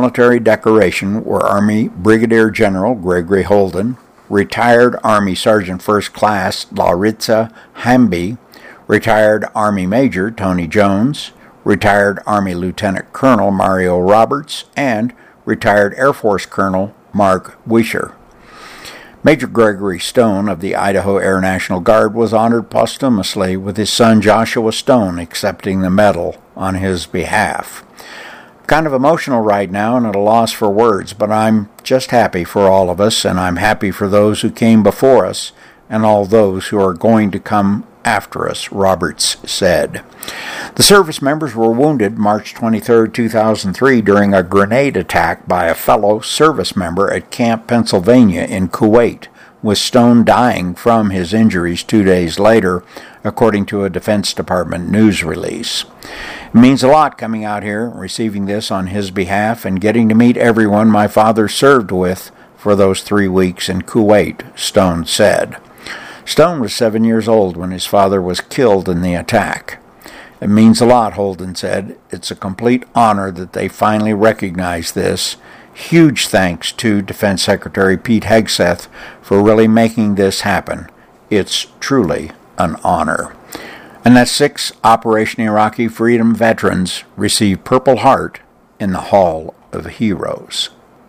military decoration were Army Brigadier General Gregory Holden, retired Army Sergeant First Class Laritza Hamby, retired Army Major Tony Jones, retired Army Lieutenant Colonel Mario Roberts, and retired Air Force Colonel Mark Wisher. Major Gregory Stone of the Idaho Air National Guard was honored posthumously, with his son Joshua Stone accepting the medal on his behalf. Kind of emotional right now and at a loss for words, but I'm just happy for all of us, and I'm happy for those who came before us and all those who are going to come after us, Roberts said. The service members were wounded March 23, 2003 during a grenade attack by a fellow service member at Camp Pennsylvania in Kuwait, with Stone dying from his injuries 2 days later, according to a Defense Department news release. It means a lot coming out here, receiving this on his behalf, and getting to meet everyone my father served with for those 3 weeks in Kuwait, Stone said. Stone was 7 years old when his father was killed in the attack. It means a lot, Holden said. It's a complete honor that they finally recognize this. Huge thanks to Defense Secretary Pete Hegseth for really making this happen. It's truly an honor. And that 6 Operation Iraqi Freedom veterans received Purple Heart in the Hall of Heroes.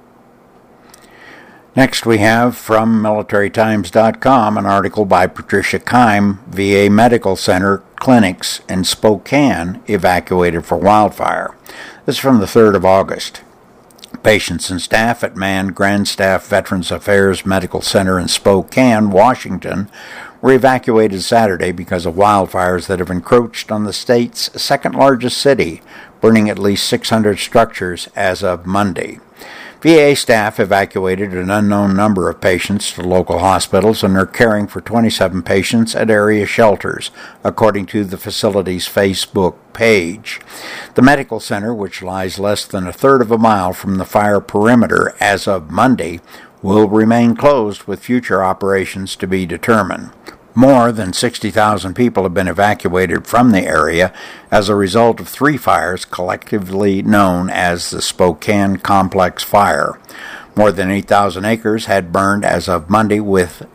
Next we have from MilitaryTimes.com an article by Patricia Keim, VA Medical Center clinics in Spokane evacuated for wildfire. This is from the 3rd of August. Patients and staff at Mann Grandstaff Veterans Affairs Medical Center in Spokane, Washington, were evacuated Saturday because of wildfires that have encroached on the state's second-largest city, burning at least 600 structures as of Monday. VA staff evacuated an unknown number of patients to local hospitals and are caring for 27 patients at area shelters, according to the facility's Facebook page. The medical center, which lies less than a third of a mile from the fire perimeter as of Monday, will remain closed with future operations to be determined. More than 60,000 people have been evacuated from the area as a result of 3 fires collectively known as the Spokane Complex Fire. More than 8,000 acres had burned as of Monday with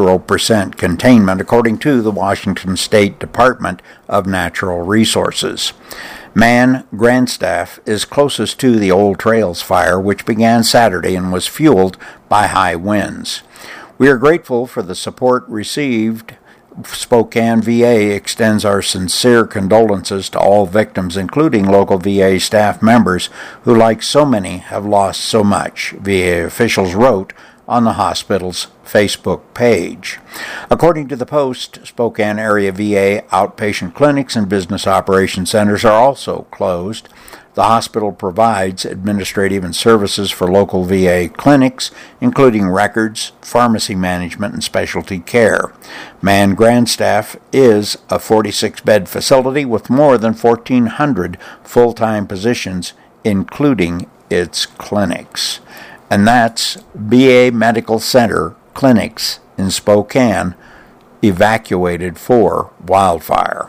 0% containment, according to the Washington State Department of Natural Resources. Mann Grandstaff is closest to the Old Trails fire, which began Saturday and was fueled by high winds. We are grateful for the support received. Spokane VA extends our sincere condolences to all victims, including local VA staff members who, like so many, have lost so much, VA officials wrote on the hospital's Facebook page. According to the Post, Spokane area VA outpatient clinics and business operation centers are also closed. The hospital provides administrative and services for local VA clinics, including records, pharmacy management, and specialty care. Mann Grandstaff is a 46-bed facility with more than 1,400 full-time positions, including its clinics. And that's VA Medical Center clinics in Spokane evacuated for wildfire.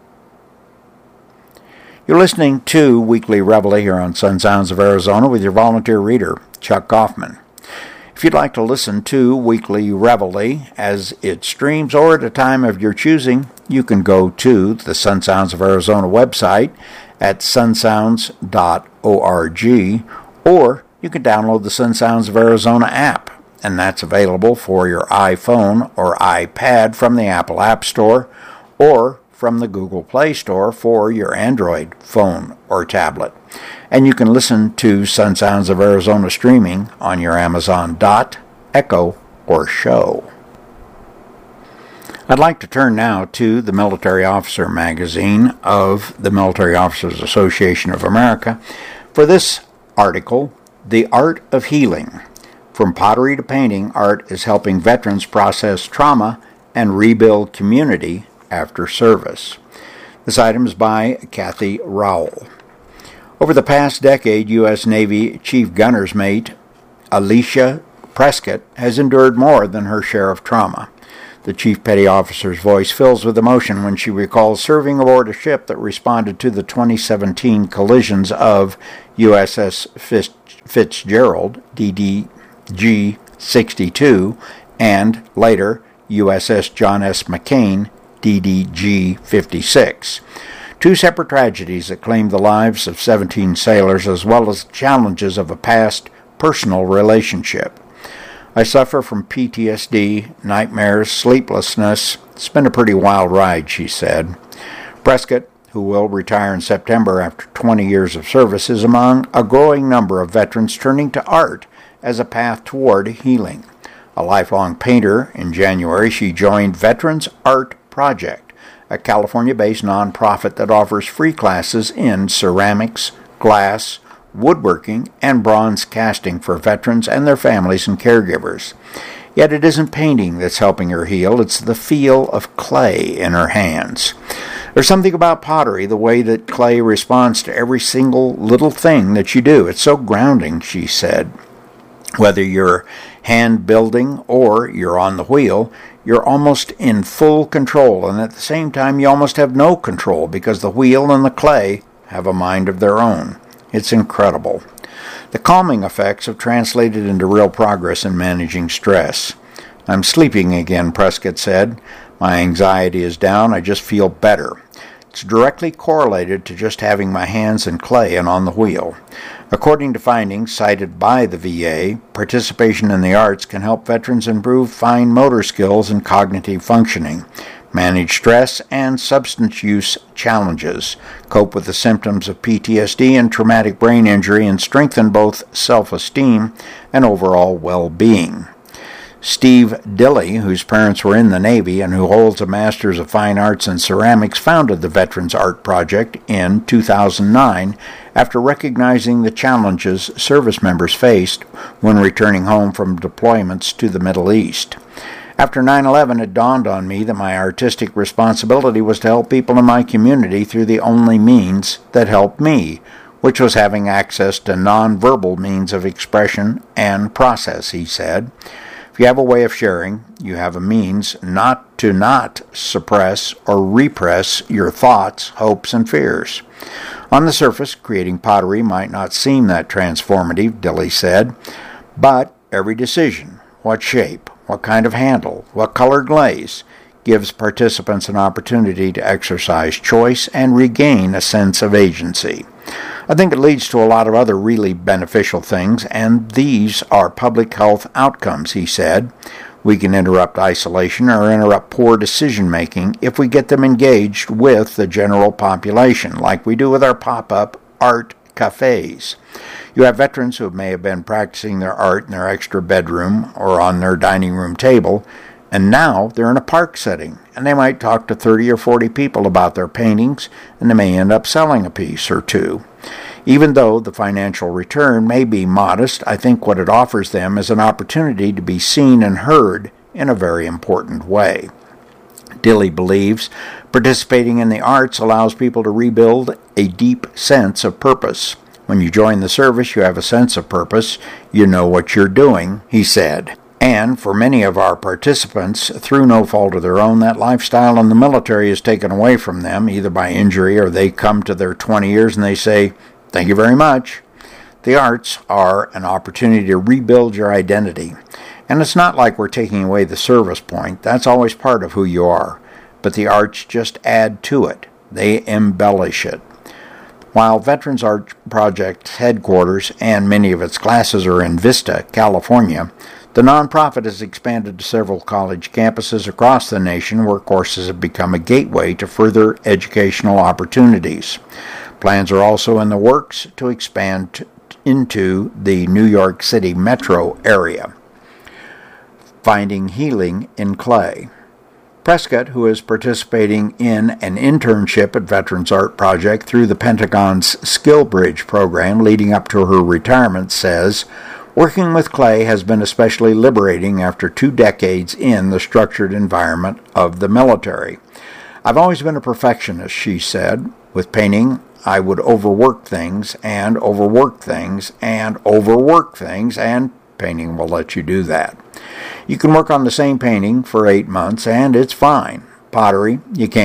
You're listening to Weekly Reveille here on Sun Sounds of Arizona with your volunteer reader, Chuck Kaufman. If you'd like to listen to Weekly Reveille as it streams or at a time of your choosing, you can go to the Sun Sounds of Arizona website at sunsounds.org, or you can download the Sun Sounds of Arizona app, and that's available for your iPhone or iPad from the Apple App Store or from the Google Play Store for your Android phone or tablet. And you can listen to Sun Sounds of Arizona streaming on your Amazon Dot, Echo, or Show. I'd like to turn now to the Military Officer magazine of the Military Officers Association of America for this article, The Art of Healing. From pottery to painting, art is helping veterans process trauma and rebuild community after service. This item is by Kathy Rowell. Over the past decade, U.S. Navy Chief Gunner's Mate Alicia Prescott has endured more than her share of trauma. The Chief Petty Officer's voice fills with emotion when she recalls serving aboard a ship that responded to the 2017 collisions of USS Fitzgerald, DDG-62, and later USS John S. McCain, DDG-56. Two separate tragedies that claimed the lives of 17 sailors as well as challenges of a past personal relationship. I suffer from PTSD, nightmares, sleeplessness. It's been a pretty wild ride, she said. Prescott, who will retire in September after 20 years of service, is among a growing number of veterans turning to art as a path toward healing. A lifelong painter, in January she joined Veterans Art Project, a California-based nonprofit that offers free classes in ceramics, glass, woodworking, and bronze casting for veterans and their families and caregivers. Yet it isn't painting that's helping her heal, it's the feel of clay in her hands. There's something about pottery, the way that clay responds to every single little thing that you do. It's so grounding, she said. Whether you're hand building or you're on the wheel, you're almost in full control, and at the same time you almost have no control because the wheel and the clay have a mind of their own. It's incredible. The calming effects have translated into real progress in managing stress. I'm sleeping again, Prescott said. My anxiety is down. I just feel better. It's directly correlated to just having my hands in clay and on the wheel. According to findings cited by the VA, participation in the arts can help veterans improve fine motor skills and cognitive functioning, manage stress and substance use challenges, cope with the symptoms of PTSD and traumatic brain injury, and strengthen both self-esteem and overall well-being. Steve Dilley, whose parents were in the Navy and who holds a Master's of Fine Arts in Ceramics, founded the Veterans Art Project in 2009 after recognizing the challenges service members faced when returning home from deployments to the Middle East. After 9/11, it dawned on me that my artistic responsibility was to help people in my community through the only means that helped me, which was having access to nonverbal means of expression and process, he said. If you have a way of sharing, you have a means not suppress or repress your thoughts, hopes, and fears. On the surface, creating pottery might not seem that transformative, Dilley said, but every decision, what shape, what kind of handle, what color glaze, gives participants an opportunity to exercise choice and regain a sense of agency. I think it leads to a lot of other really beneficial things, and these are public health outcomes, he said. We can interrupt isolation or interrupt poor decision-making if we get them engaged with the general population, like we do with our pop-up art cafes. You have veterans who may have been practicing their art in their extra bedroom or on their dining room table, and now they're in a park setting, and they might talk to 30 or 40 people about their paintings, and they may end up selling a piece or two. Even though the financial return may be modest, I think what it offers them is an opportunity to be seen and heard in a very important way. Dilley believes participating in the arts allows people to rebuild a deep sense of purpose. When you join the service, you have a sense of purpose. You know what you're doing, he said. And for many of our participants, through no fault of their own, that lifestyle in the military is taken away from them, either by injury or they come to their 20 years and they say, "Thank you very much." The arts are an opportunity to rebuild your identity. And it's not like we're taking away the service point. That's always part of who you are. But the arts just add to it. They embellish it. While Veterans Art Project's headquarters and many of its classes are in Vista, California, the nonprofit has expanded to several college campuses across the nation where courses have become a gateway to further educational opportunities. Plans are also in the works to expand into the New York City metro area. Finding healing in clay. Prescott, who is participating in an internship at Veterans Art Project through the Pentagon's Skill Bridge program leading up to her retirement, says, "Working with clay has been especially liberating after 2 decades in the structured environment of the military. I've always been a perfectionist," she said. "With painting, I would overwork things and overwork things and overwork things, and painting will let you do that. You can work on the same painting for 8 months and it's fine. Pottery, you can't.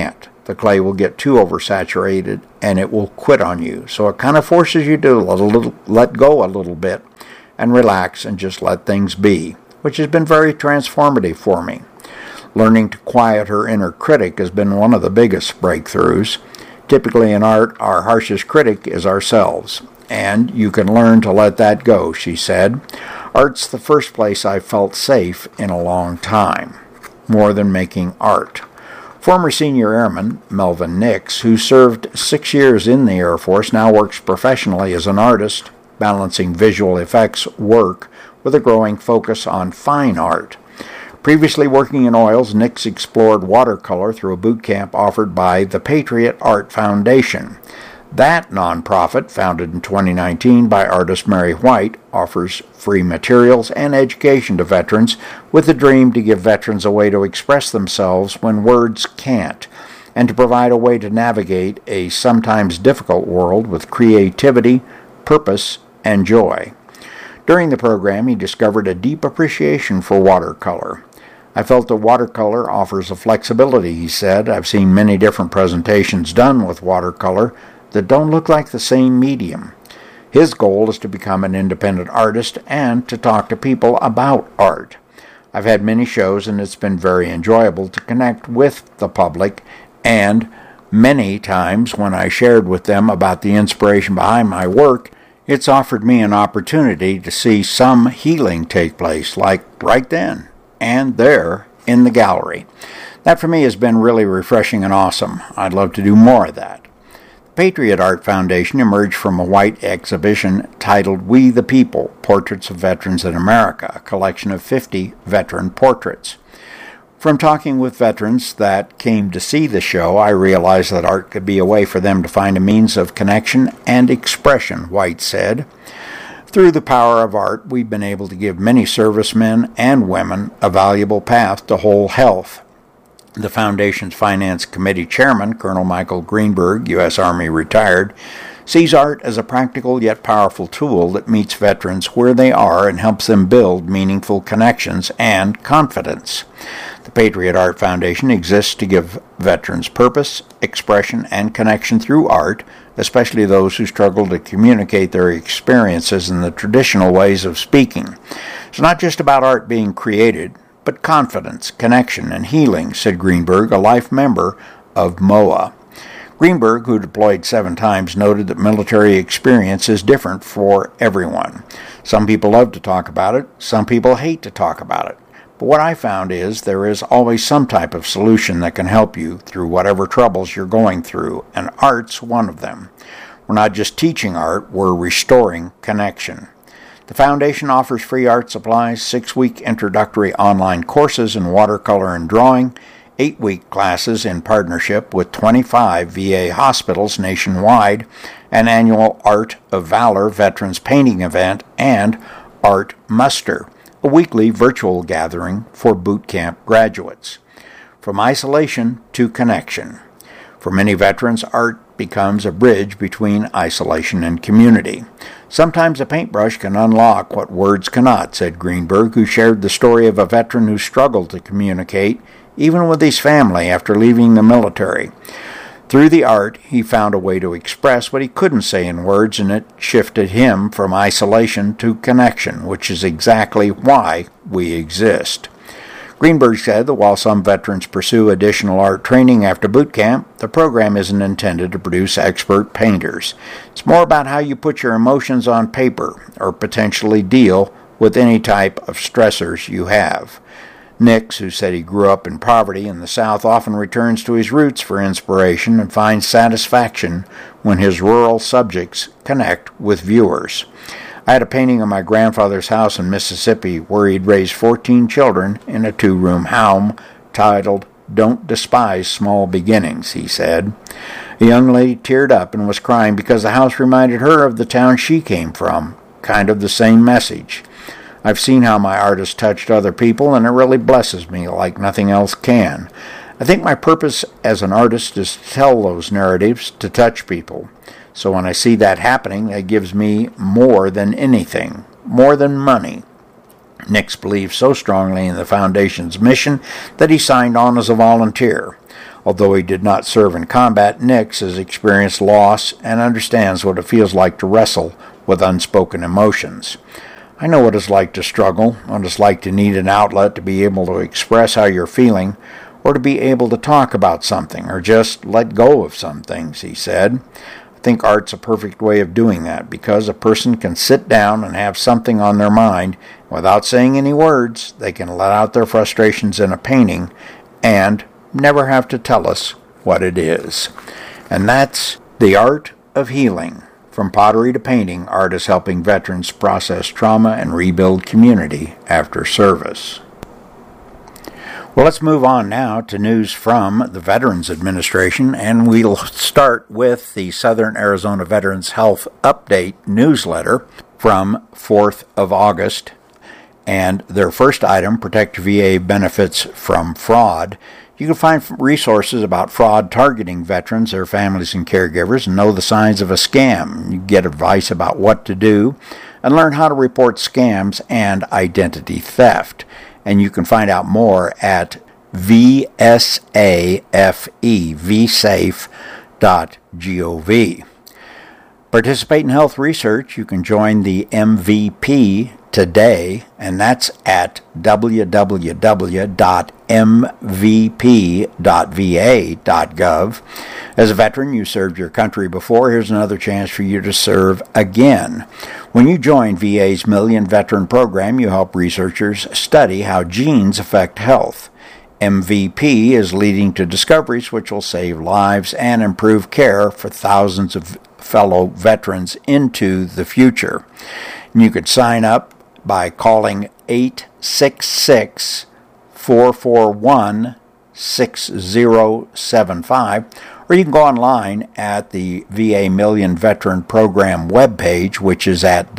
the clay will get too oversaturated and it will quit on you. So it kind of forces you to let go a little bit and relax and just let things be, which has been very transformative for me. Learning to quiet her inner critic has been one of the biggest breakthroughs. Typically in art, our harshest critic is ourselves, and you can learn to let that go, she said. Art's the first place I've felt safe in a long time, more than making art. Former senior airman Melvin Nix, who served 6 years in the Air Force, now works professionally as an artist, balancing visual effects work with a growing focus on fine art. Previously working in oils, Nix explored watercolor through a boot camp offered by the Patriot Art Foundation. That nonprofit, founded in 2019 by artist Mary White, offers free materials and education to veterans with the dream to give veterans a way to express themselves when words can't, and to provide a way to navigate a sometimes difficult world with creativity, purpose, and joy. During the program, he discovered a deep appreciation for watercolor. I felt that watercolor offers a flexibility, he said. I've seen many different presentations done with watercolor that don't look like the same medium. His goal is to become an independent artist and to talk to people about art. I've had many shows and it's been very enjoyable to connect with the public, and many times when I shared with them about the inspiration behind my work, it's offered me an opportunity to see some healing take place, like right then and there in the gallery. That for me has been really refreshing and awesome. I'd love to do more of that. The Patriot Art Foundation emerged from a white exhibition titled We the People, Portraits of Veterans in America, a collection of 50 veteran portraits. From talking with veterans that came to see the show, I realized that art could be a way for them to find a means of connection and expression, White said. Through the power of art, we've been able to give many servicemen and women a valuable path to whole health. The Foundation's Finance Committee Chairman, Colonel Michael Greenberg, U.S. Army retired, sees art as a practical yet powerful tool that meets veterans where they are and helps them build meaningful connections and confidence. The Patriot Art Foundation exists to give veterans purpose, expression, and connection through art, especially those who struggle to communicate their experiences in the traditional ways of speaking. It's not just about art being created, but confidence, connection, and healing, said Greenberg, a life member of MOA. Greenberg, who deployed 7 times, noted that military experience is different for everyone. Some people love to talk about it, some people hate to talk about it. But what I found is there is always some type of solution that can help you through whatever troubles you're going through, and art's one of them. We're not just teaching art, we're restoring connection. The Foundation offers free art supplies, 6-week introductory online courses in watercolor and drawing, 8-week classes in partnership with 25 VA hospitals nationwide, an annual Art of Valor Veterans Painting event, and Art Muster, a weekly virtual gathering for boot camp graduates. From isolation to connection. For many veterans, art becomes a bridge between isolation and community. Sometimes a paintbrush can unlock what words cannot, said Greenberg, who shared the story of a veteran who struggled to communicate, even with his family after leaving the military. Through the art, he found a way to express what he couldn't say in words, and it shifted him from isolation to connection, which is exactly why we exist. Greenberg said that while some veterans pursue additional art training after boot camp, the program isn't intended to produce expert painters. It's more about how you put your emotions on paper or potentially deal with any type of stressors you have. Nix, who said he grew up in poverty in the South, often returns to his roots for inspiration and finds satisfaction when his rural subjects connect with viewers. I had a painting of my grandfather's house in Mississippi where he'd raised 14 children in a 2-room home titled, "Don't Despise Small Beginnings," he said. A young lady teared up and was crying because the house reminded her of the town she came from, kind of the same message. I've seen how my art has touched other people, and it really blesses me like nothing else can. I think my purpose as an artist is to tell those narratives, to touch people. So when I see that happening, it gives me more than anything, more than money. Nix believes so strongly in the Foundation's mission that he signed on as a volunteer. Although he did not serve in combat, Nix has experienced loss and understands what it feels like to wrestle with unspoken emotions. I know what it's like to struggle, what it's like to need an outlet to be able to express how you're feeling, or to be able to talk about something, or just let go of some things, he said. I think art's a perfect way of doing that, because a person can sit down and have something on their mind. Without saying any words, they can let out their frustrations in a painting and never have to tell us what it is. And that's The Art of Healing. From pottery to painting, art is helping veterans process trauma and rebuild community after service. Well, let's move on now to news from the Veterans Administration, and we'll start with the Southern Arizona Veterans Health Update newsletter from 4th of August. And their first item, Protect VA Benefits from Fraud. You can find resources about fraud targeting veterans, their families, and caregivers, and know the signs of a scam. You get advice about what to do and learn how to report scams and identity theft. And you can find out more at vsafe.gov. Participate in health research. You can join the MVP today, and that's at www.mvp.va.gov. As a veteran, you served your country before. Here's another chance for you to serve again. When you join VA's Million Veteran Program, you help researchers study how genes affect health. MVP is leading to discoveries which will save lives and improve care for thousands of fellow veterans into the future. And you could sign up by calling 866-441-6075, or you can go online at the VA Million Veteran Program webpage, which is at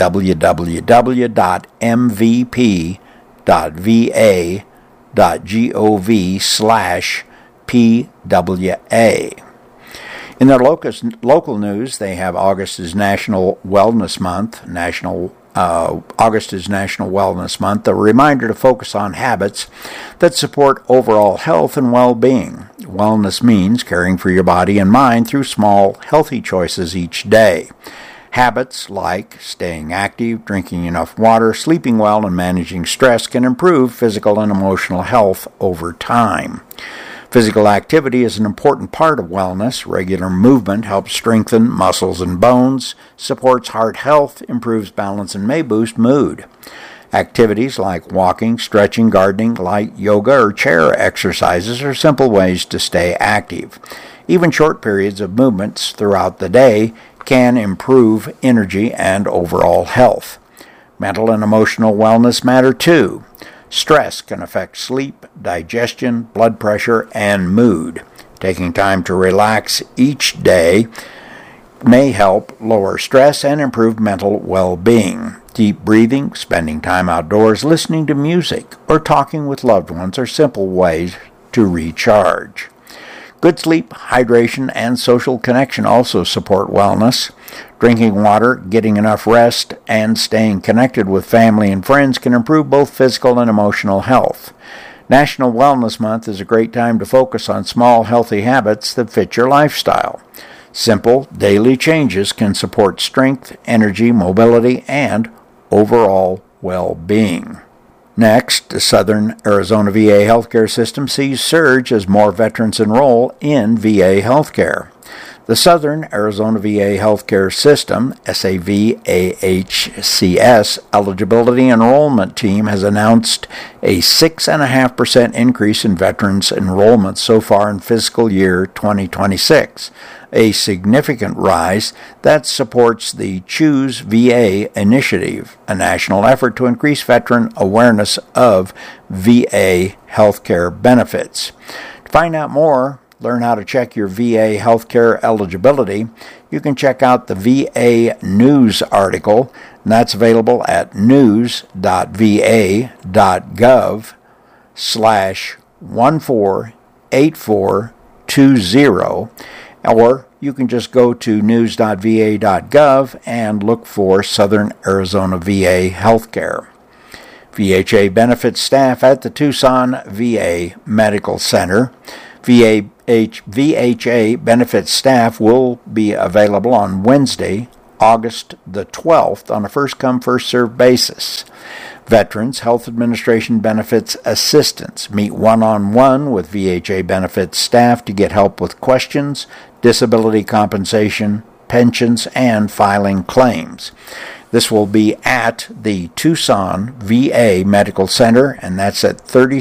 www.mvp.gov/PWA. In their local news, they have August is National Wellness Month. August is National Wellness Month, a reminder to focus on habits that support overall health and well-being. Wellness means caring for your body and mind through small, healthy choices each day. Habits like staying active, drinking enough water, sleeping well, and managing stress can improve physical and emotional health over time. Physical activity is an important part of wellness. Regular movement helps strengthen muscles and bones, supports heart health, improves balance, and may boost mood. Activities like walking, stretching, gardening, light yoga, or chair exercises are simple ways to stay active. Even short periods of movements throughout the day can improve energy and overall health. Mental and emotional wellness matter too. Stress can affect sleep, digestion, blood pressure, and mood. Taking time to relax each day may help lower stress and improve mental well-being. Deep breathing, spending time outdoors, listening to music, or talking with loved ones are simple ways to recharge. Good sleep, hydration, and social connection also support wellness. Drinking water, getting enough rest, and staying connected with family and friends can improve both physical and emotional health. National Wellness Month is a great time to focus on small, healthy habits that fit your lifestyle. Simple, daily changes can support strength, energy, mobility, and overall well-being. Next, the Southern Arizona VA healthcare system sees surge as more veterans enroll in VA healthcare. The Southern Arizona VA healthcare system, SAVAHCS, eligibility enrollment team has announced a 6.5% increase in veterans enrollment so far in fiscal year 2026, a significant rise that supports the Choose VA initiative, a national effort to increase veteran awareness of VA healthcare benefits. To find out more, learn how to check your VA healthcare eligibility, you can check out the VA News article, and that's available at news.va.gov/148420, or you can just go to news.va.gov and look for Southern Arizona VA Healthcare. VHA benefits staff at the Tucson VA Medical Center. VHA benefits staff will be available on Wednesday, August the 12th on a first-come, first-served basis. Veterans Health Administration benefits assistants meet one-on-one with VHA benefits staff to get help with questions, disability compensation, pensions, and filing claims. This will be at the Tucson VA Medical Center, and that's at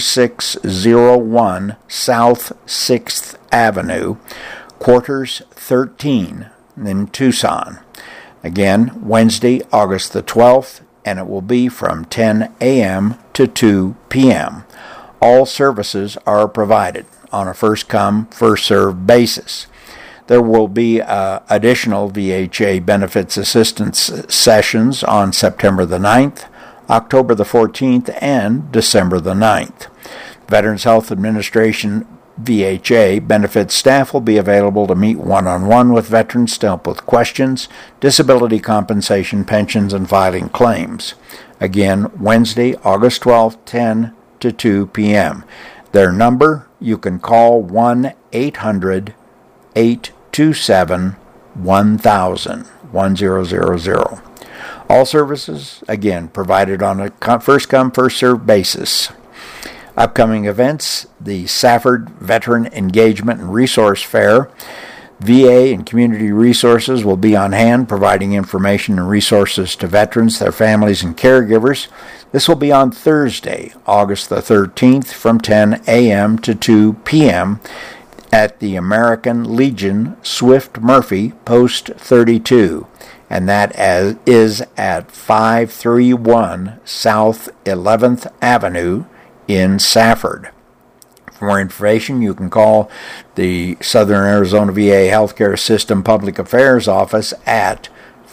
3601 South 6th Avenue, Quarters 13 in Tucson. Again, Wednesday, August the 12th, and it will be from 10 a.m. to 2 p.m. All services are provided on a first-come, first-served basis. There will be additional VHA benefits assistance sessions on September the 9th, October the 14th, and December the 9th. Veterans Health Administration VHA benefits staff will be available to meet one-on-one with veterans to help with questions, disability compensation, pensions, and filing claims. Again, Wednesday, August 12th, 10 to 2 p.m. Their number, you can call 1-800-827-1000. All services, again, provided on a first-come, first-served basis. Upcoming events, the Safford Veteran Engagement and Resource Fair. VA and community resources will be on hand providing information and resources to veterans, their families, and caregivers. This will be on Thursday, August the 13th from 10 a.m. to 2 p.m. at the American Legion Swift Murphy, Post 32, and that is at 531 South 11th Avenue in Safford. For more information, you can call the Southern Arizona VA Healthcare System Public Affairs Office at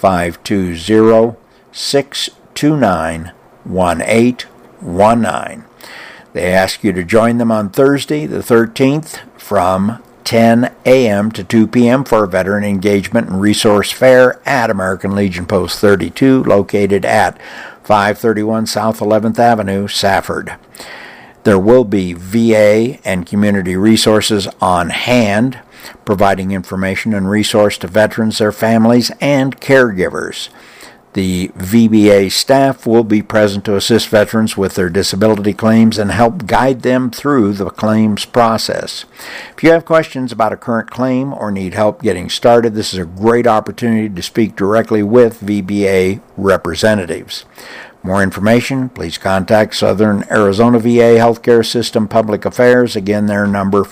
520-629-1819. They ask you to join them on Thursday, the 13th, from 10 a.m. to 2 p.m. for a Veteran Engagement and Resource Fair at American Legion Post 32, located at 531 South 11th Avenue, Safford. There will be VA and community resources on hand, providing information and resource to veterans, their families, and caregivers. The VBA staff will be present to assist veterans with their disability claims and help guide them through the claims process. If you have questions about a current claim or need help getting started, this is a great opportunity to speak directly with VBA representatives. More information, please contact Southern Arizona VA Healthcare System Public Affairs. Again, their number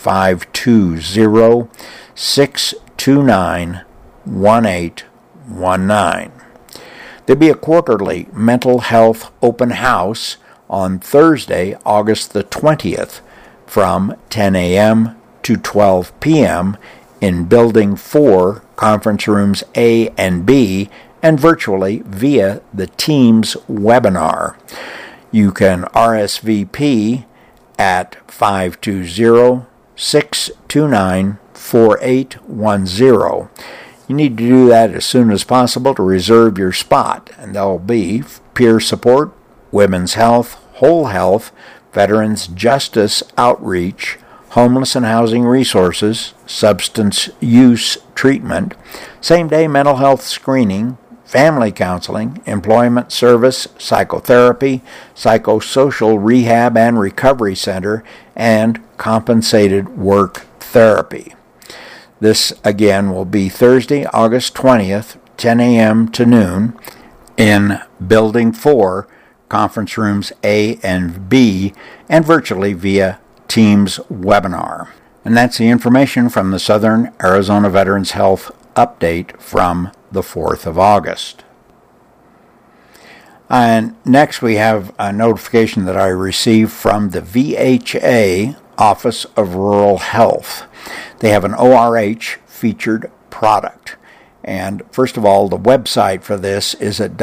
520-629-1819. There'll be a quarterly mental health open house on Thursday, August the 20th, from 10 a.m. to 12 p.m. in Building 4, Conference Rooms A and B, and virtually via the Teams webinar. You can RSVP at 520-629-4810. You need to do that as soon as possible to reserve your spot, and there'll be peer support, women's health, whole health, veterans justice outreach, homeless and housing resources, substance use treatment, same-day mental health screening, family counseling, employment service, psychotherapy, psychosocial rehab and recovery center, and compensated work therapy. This, again, will be Thursday, August 20th, 10 a.m. to noon, in Building 4, Conference Rooms A and B, and virtually via Teams webinar. And that's the information from the Southern Arizona Veterans Health Update from the 4th of August. And next we have a notification that I received from the VHA Office of Rural Health. They have an ORH featured product. And first of all, the website for this is at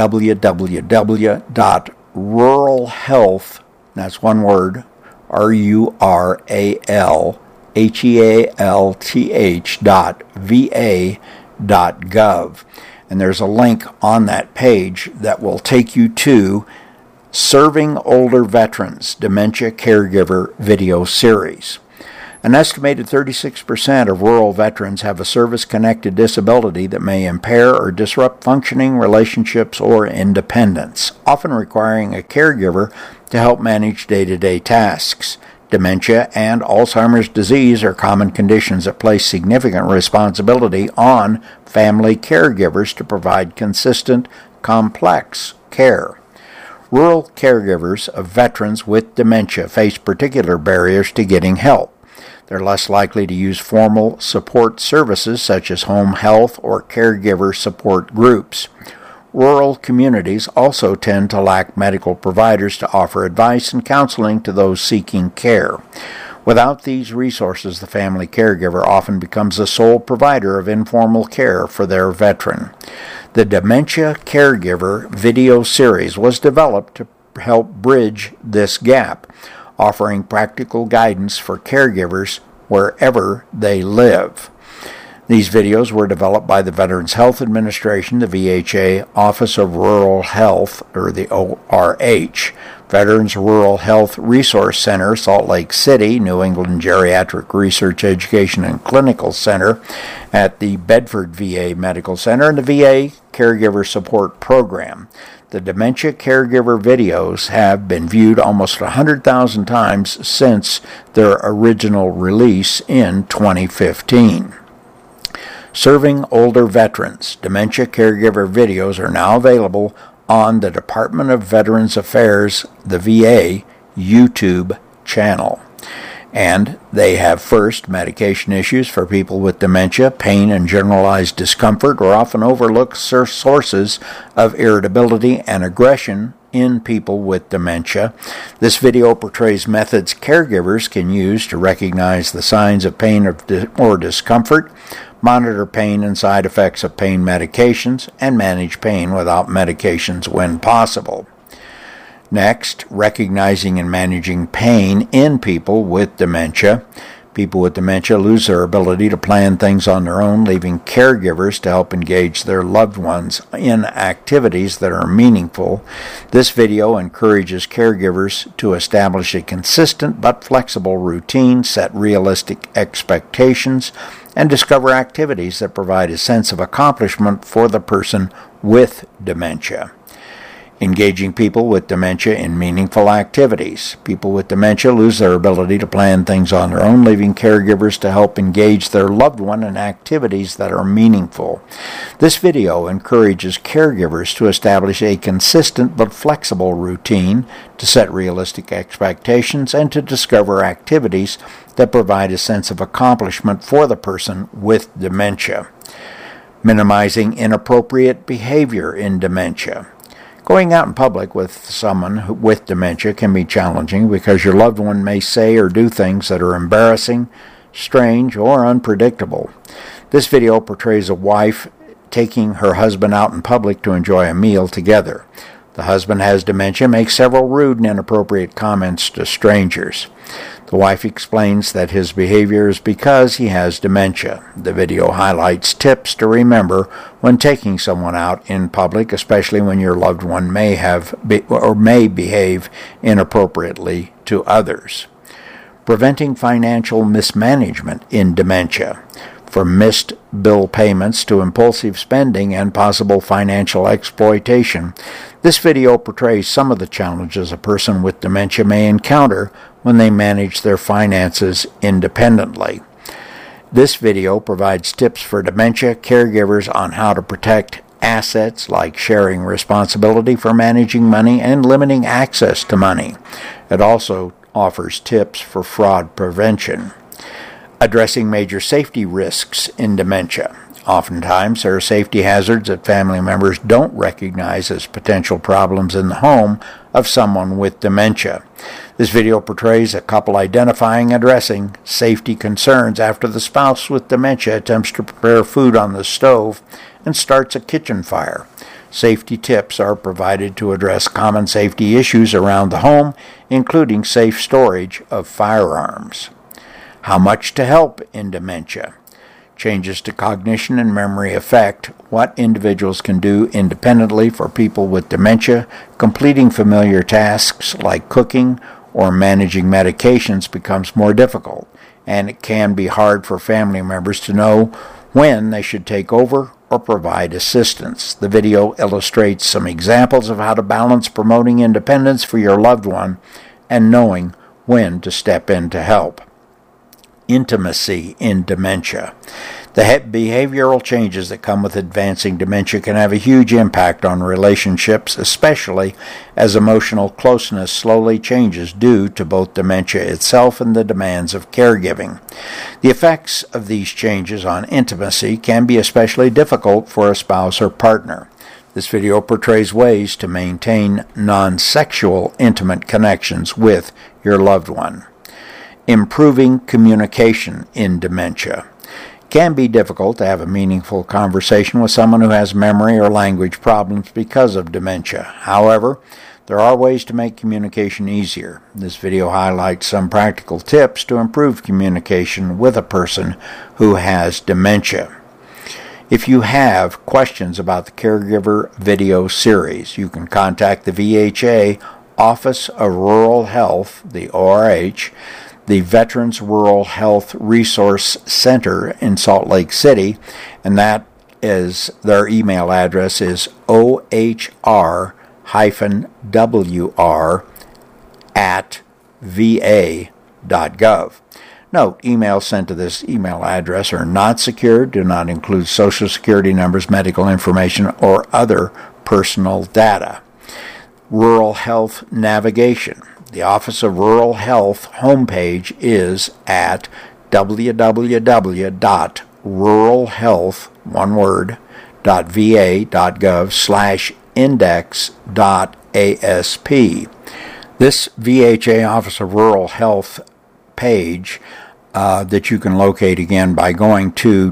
www.ruralhealth, that's one word, ruralhealth.va.gov. And there's a link on that page that will take you to Serving Older Veterans Dementia Caregiver video series. An estimated 36% of rural veterans have a service-connected disability that may impair or disrupt functioning, relationships, or independence, often requiring a caregiver to help manage day-to-day tasks. Dementia and Alzheimer's disease are common conditions that place significant responsibility on family caregivers to provide consistent, complex care. Rural caregivers of veterans with dementia face particular barriers to getting help. They're less likely to use formal support services such as home health or caregiver support groups. Rural communities also tend to lack medical providers to offer advice and counseling to those seeking care. Without these resources, the family caregiver often becomes the sole provider of informal care for their veteran. The Dementia Caregiver video series was developed to help bridge this gap, offering practical guidance for caregivers wherever they live. These videos were developed by the Veterans Health Administration, the VHA Office of Rural Health, or the ORH, Veterans Rural Health Resource Center, Salt Lake City, New England Geriatric Research, Education, and Clinical Center at the Bedford VA Medical Center, and the VA Caregiver Support Program. The Dementia Caregiver videos have been viewed almost 100,000 times since their original release in 2015. Serving older veterans, Dementia Caregiver videos are now available on the Department of Veterans Affairs, the VA, YouTube channel. And they have first, medication issues for people with dementia. Pain and generalized discomfort are often overlooked sources of irritability and aggression in people with dementia. This video portrays methods caregivers can use to recognize the signs of pain or discomfort, monitor pain and side effects of pain medications, and manage pain without medications when possible. Next, recognizing and managing pain in people with dementia. People with dementia lose their ability to plan things on their own, leaving caregivers to help engage their loved ones in activities that are meaningful. This video encourages caregivers to establish a consistent but flexible routine, set realistic expectations, and discover activities that provide a sense of accomplishment for the person with dementia. Engaging people with dementia in meaningful activities. People with dementia lose their ability to plan things on their own, leaving caregivers to help engage their loved one in activities that are meaningful. This video encourages caregivers to establish a consistent but flexible routine, to set realistic expectations, and to discover activities that provide a sense of accomplishment for the person with dementia. Minimizing inappropriate behavior in dementia. Going out in public with someone with dementia can be challenging because your loved one may say or do things that are embarrassing, strange, or unpredictable. This video portrays a wife taking her husband out in public to enjoy a meal together. The husband has dementia, makes several rude and inappropriate comments to strangers. The wife explains that his behavior is because he has dementia. The video highlights tips to remember when taking someone out in public, especially when your loved one may behave inappropriately to others. Preventing financial mismanagement in dementia. From missed bill payments to impulsive spending and possible financial exploitation, this video portrays some of the challenges a person with dementia may encounter when they manage their finances independently. This video provides tips for dementia caregivers on how to protect assets, like sharing responsibility for managing money and limiting access to money. It also offers tips for fraud prevention. Addressing major safety risks in dementia. Oftentimes, there are safety hazards that family members don't recognize as potential problems in the home of someone with dementia. This video portrays a couple identifying and addressing safety concerns after the spouse with dementia attempts to prepare food on the stove and starts a kitchen fire. Safety tips are provided to address common safety issues around the home, including safe storage of firearms. How much to help in dementia? Changes to cognition and memory affect what individuals can do independently for people with dementia. Completing familiar tasks like cooking or managing medications becomes more difficult. and it can be hard for family members to know when they should take over or provide assistance. The video illustrates some examples of how to balance promoting independence for your loved one and knowing when to step in to help. Intimacy in dementia. The behavioral changes that come with advancing dementia can have a huge impact on relationships, especially as emotional closeness slowly changes due to both dementia itself and the demands of caregiving. The effects of these changes on intimacy can be especially difficult for a spouse or partner. This video portrays ways to maintain non-sexual intimate connections with your loved one. Improving communication in dementia. It can be difficult to have a meaningful conversation with someone who has memory or language problems because of dementia. However, there are ways to make communication easier. This video highlights some practical tips to improve communication with a person who has dementia. If you have questions about the Caregiver video series, you can contact the VHA Office of Rural Health, the ORH, the Veterans Rural Health Resource Center in Salt Lake City, and that is their email address is ohr-wr@va.gov. Note, emails sent to this email address are not secured, do not include Social Security numbers, medical information, or other personal data. Rural Health Navigation. The Office of Rural Health homepage is at www.ruralhealth.va.gov/index.asp. This VHA Office of Rural Health page that you can locate again by going to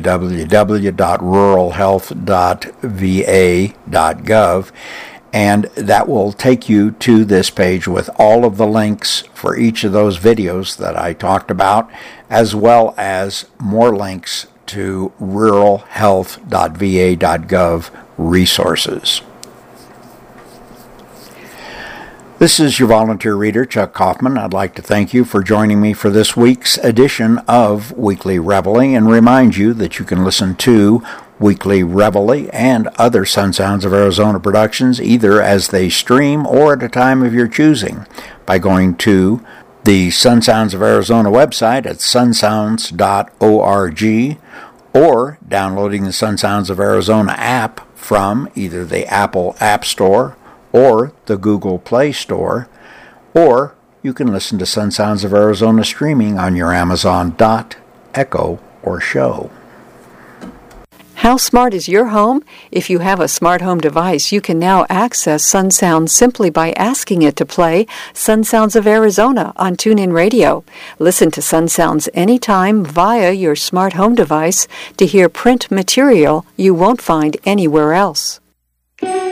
www.ruralhealth.va.gov, and that will take you to this page with all of the links for each of those videos that I talked about, as well as more links to ruralhealth.va.gov resources. This is your volunteer reader, Chuck Kaufman. I'd like to thank you for joining me for this week's edition of Weekly Reveille and remind you that you can listen to Weekly Reveille and other Sun Sounds of Arizona productions either as they stream or at a time of your choosing by going to the Sun Sounds of Arizona website at sunsounds.org or downloading the Sun Sounds of Arizona app from either the Apple App Store or the Google Play Store, or you can listen to Sun Sounds of Arizona streaming on your Amazon Dot, Echo, or Show. How smart is your home? If you have a smart home device, you can now access Sun Sounds simply by asking it to play Sun Sounds of Arizona on TuneIn Radio. Listen to Sun Sounds anytime via your smart home device to hear print material you won't find anywhere else.